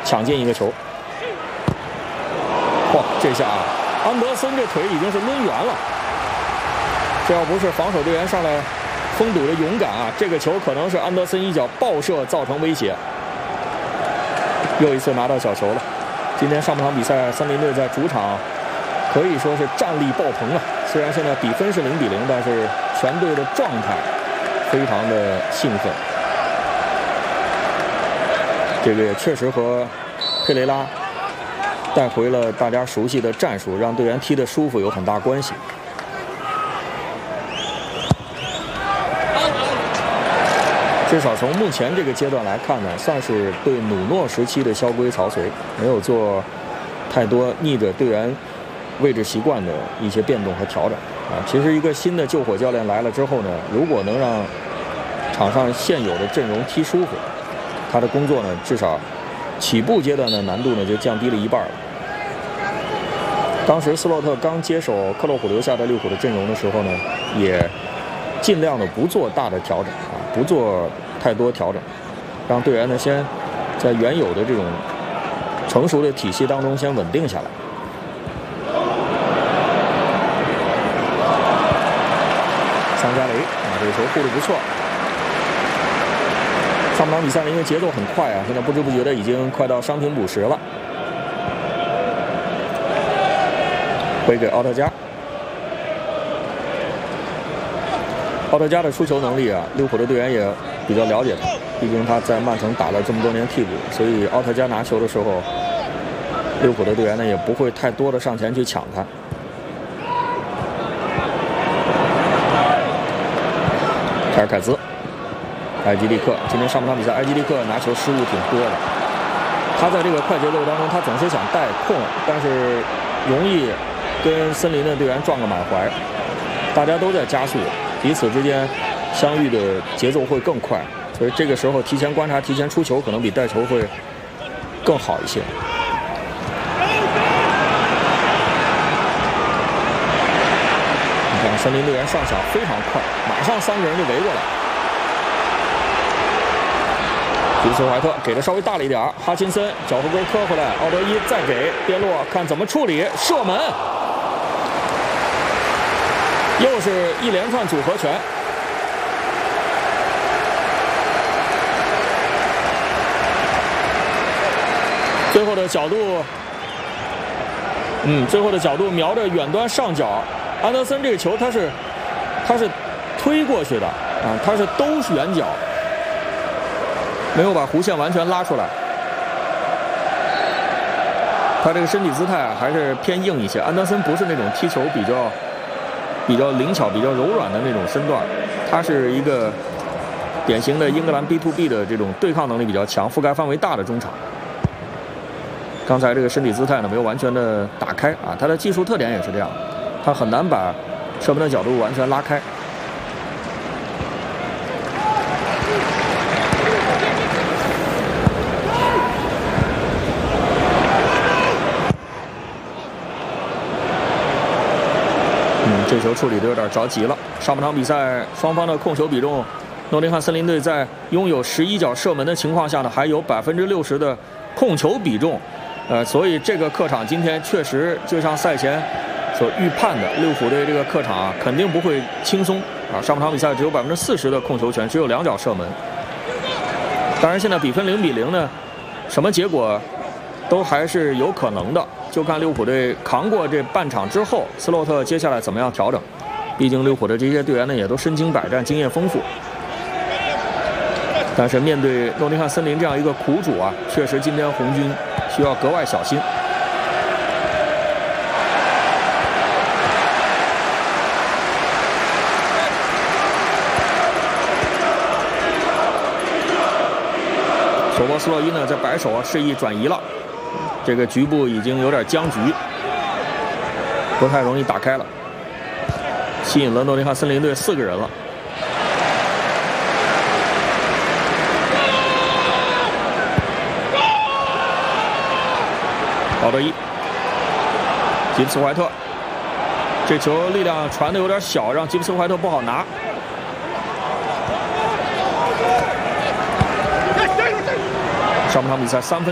抢进一个球。嚯，这下安德森这腿已经是抡圆了。这要不是防守队员上来封堵的勇敢啊，这个球可能是安德森一脚爆射造成威胁。又一次拿到小球了。今天上半场比赛，森林队在主场可以说是战力爆棚啊。虽然现在比分是0-0，但是全队的状态非常的兴奋。这个也确实和佩雷拉带回了大家熟悉的战术，让队员踢得舒服有很大关系。至少从目前这个阶段来看呢，算是对努诺时期的萧规曹随，没有做太多逆着队员位置习惯的一些变动和调整啊。其实一个新的救火教练来了之后呢，如果能让场上现有的阵容踢舒服，他的工作呢，至少起步阶段的难度呢就降低了1半了。当时斯洛特刚接手克洛普留下的利物浦的阵容的时候呢，也尽量的不做大的调整啊，不做太多调整，让队员呢先在原有的这种成熟的体系当中先稳定下来。桑加雷啊，这个球护得不错。上半场比赛呢，因为节奏很快啊，现在不知不觉的已经快到伤停补时了。回给奥特加。奥特加的出球能力啊，利物浦的队员也比较了解他，毕竟他在曼城打了这么多年替补，所以奥特加拿球的时候，利物浦的队员呢也不会太多的上前去抢他。凯尔凯兹，埃基利克，今天上半场比赛，埃基利克拿球失误挺多的。他在这个快节奏当中，他总是想带空，但是容易跟森林的队员撞个满怀。大家都在加速，彼此之间相遇的节奏会更快，所以这个时候提前观察、提前出球，可能比带球会更好一些。你看，森林队员上抢非常快，马上3个人就围过来。吉布斯怀特给的稍微大了一点，哈钦森脚后跟磕回来，奥德伊再给边路，看怎么处理，射门。又是一连串组合拳，最后的角度，最后的角度瞄着远端上角，安德森这个球他是推过去的啊，他是都是远角，没有把弧线完全拉出来。他这个身体姿态还是偏硬一些，安德森不是那种踢球比较灵巧、比较柔软的那种身段，他是一个典型的英格兰 B2B 的这种对抗能力比较强、覆盖范围大的中场。刚才这个身体姿态呢没有完全的打开啊，他的技术特点也是这样，他很难把射门的角度完全拉开。这球处理的有点着急了。上半场比赛双方的控球比重，诺丁汉森林队在拥有11脚射门的情况下呢，还有60%的控球比重。所以这个客场今天确实就像赛前所预判的，利物浦队这个客场啊肯定不会轻松啊。上半场比赛只有40%的控球权，只有2脚射门。当然现在比分0-0呢，什么结果都还是有可能的。就看利物浦队扛过这半场之后，斯洛特接下来怎么样调整。毕竟利物浦的这些队员呢，也都身经百战，经验丰富。但是面对诺丁汉森林这样一个苦主啊，确实今天红军需要格外小心。索波斯洛伊呢，在摆手啊，示意转移了。这个局部已经有点僵局，不太容易打开了，吸引了诺丁汉森林队4个人了。奥德伊，吉布斯怀特，这球力量传的有点小，让吉布斯怀特不好拿。上半场比赛3分。